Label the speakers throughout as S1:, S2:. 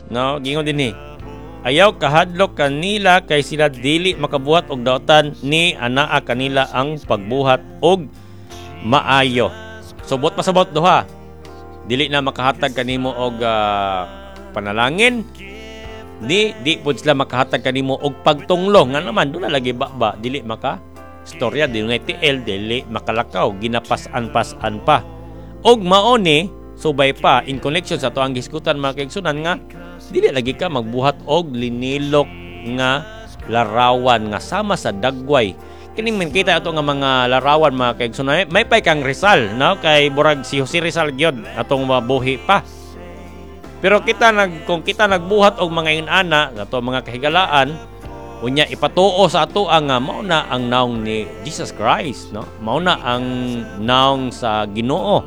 S1: no, gingon dinhi. Ayaw kahadlok kanila kay sila dili makabuhat og daotan ni anaa kanila ang pagbuhat og maayo. So buot pasabot duha. Dili na makahatag kanimo og panalangin. Di pud sila makahatag kanimo og pagtunglo nga naman doon na lagi ba dili maka istorya dili nga tiil dili makalakaw ginapas-an-pasan pa. Og mao ni subay pa in connection sa tuang giskutan mga kaigsunan nga dili lagi ka magbuhat og linilok nga larawan nga sama sa dagway. Kining man kita ato nga mga larawan mga kaigsunan may pay kang Rizal no kay burag si Jose Rizal gyud atong mabuhi pa. Pero kung kita nagbuhat og mga inana ato mga kahigalaan unya ipatuo sa ato ang mao na ang naong ni Jesus Christ no mao na ang naong sa Ginoo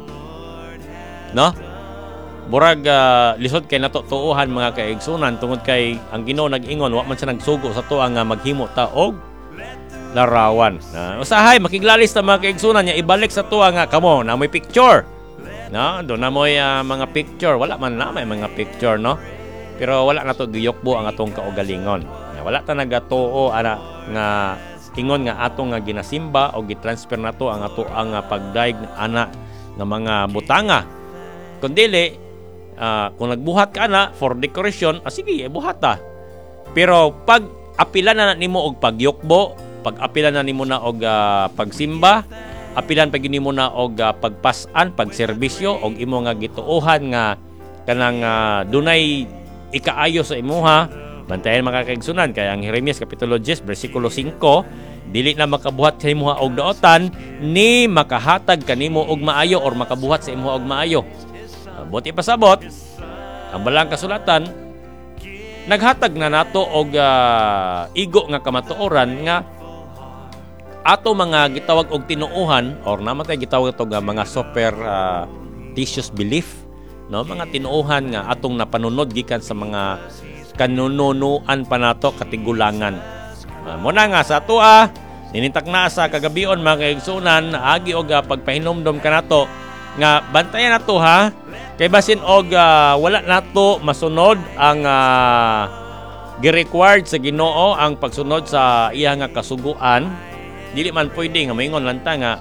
S1: no burag lisod kay natutuuhan mga kaigsunan tungod kay ang Ginoo nag-ingon wa man siya nagsugo sa tuang maghimo ta og larawan usahay makiglalis ta mga kaigsunan nya ibalik sa tuang kamo na may picture no do na moy mga picture wala man na may mga picture no pero wala na to giyokbo ang atong kaugalingon wala ta nagatuo ana nga ingon nga atong nga ginasimba o gitransfer nato ang ato ang pagdaig ana nga mga butanga kundili kung nagbuhat ka na for decoration sige buhat ta pero pag apilan na nimo og pagyokbo pag apilan na nimo na og pagsimba apilan pag nimo na og pagpasan pagserbisyo og imo nga gituohan nga kanang dunay ikaayo sa imuha bantayan mga kaigsunan kaya ang Jeremias kapitulo 10 bersikulo 5 dili na makabuhat sa imuha og daotan ni makahatag kanimo og maayo or makabuhat sa imuha og maayo. Buti pasabot ang balang kasulatan naghatag na nato og igo nga kamatuoran nga ato mga gitawag og tinuohan or namatay gitawag to nga mga superstitious belief no mga tinuohan nga atong napanunod gikan sa mga kanununuan pa nato katigulangan. Muna nga sa ato ninintak na sa kagabion mga kaigsunan agi og pagpahinomdom kanato nga bantayan nato kay basin og wala nato masunod ang gi-required sa Ginoo ang pagsunod sa iya nga kasuguan dili man pwede nga maingon lang ta nga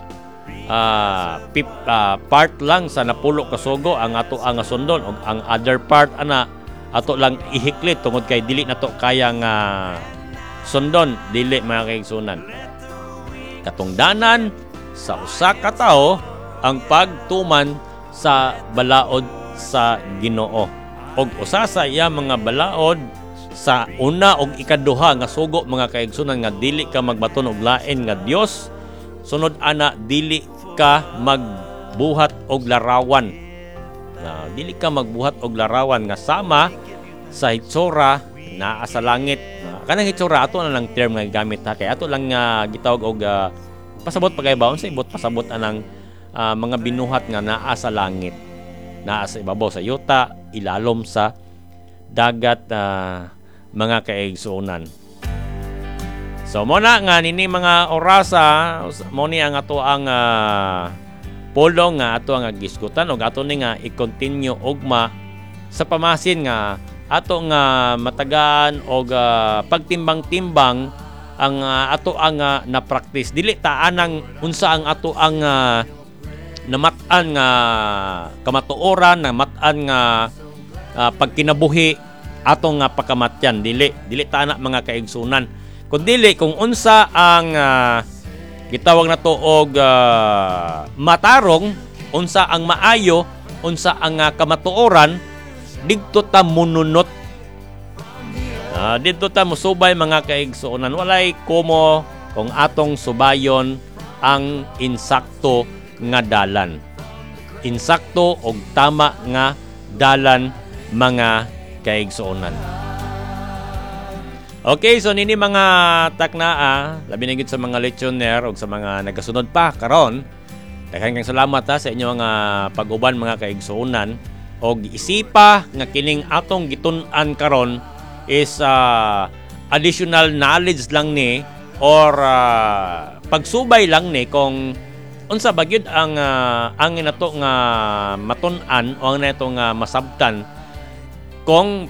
S1: part lang sa napulo kasugo ang ato ang sundon og ang other part ana ato lang ihiklit tungod kay dili nato kayang sundon dili mga kaigsunan katungdanan sa usa ka tawo ang pagtuman sa balaod sa Ginoo og usa sa iya mga balaod sa una og ikaduha nga sugo mga kaigsunan nga dili ka magbaton og lain nga Dios sunod ana dili ka magbuhat og larawan dili ka magbuhat og larawan nga sama sa hitsura naa sa langit kanang hitsura ato na lang term nga gamit kay ato lang gitawag og pasabot pagaybaon sa ibot pasabot anang mga binuhat nga naa sa langit naa sa ibabaw sa yuta ilalom sa dagat mga kaigsunan. So mo na nga nini mga orasa mo ni ang ato ang pulong nga ato ang gisgutan og ato ni nga i-continue ugma sa pamasin nga ato nga matagaan og pagtimbang-timbang ang ato ang na-practice dili ta anang unsa ang ato ang namatan nga kamatuoran namatan nga pagkinabuhi atong pakamatyan dili ta na mga kaigsunan kundi kung unsa ang gitawag nato og matarong unsa ang maayo unsa ang kamatuoran didto ta mununot didto ta musubay mga kaigsunan walay komo kung atong subayon ang insakto nga dalan insakto og tama nga dalan mga kaigsunan. Okay, so nini mga taknaa labi na gid sa mga lechoner og sa mga nagasunod pa karon daghang kang salamat sa inyo nga pag-uban mga kaigsunan og isipa nga kining atong gitun-an karon is additional knowledge lang ni or pagsubay lang ni kung unsa ba gyud ang nato nga matun-an o ang nato nga masabtan kung